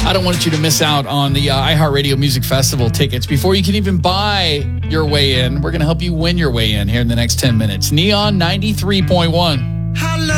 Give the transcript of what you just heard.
I don't want you to miss out on the iHeartRadio Music Festival tickets. Before you can even buy your way in, we're going to help you win your way in here in the next 10 minutes. Neon 93.1.